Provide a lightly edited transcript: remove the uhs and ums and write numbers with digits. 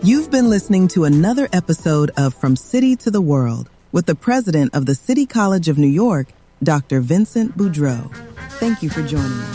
You've been listening to another episode of From City to the World with the president of the City College of New York, Dr. Vincent Boudreau. Thank you for joining us.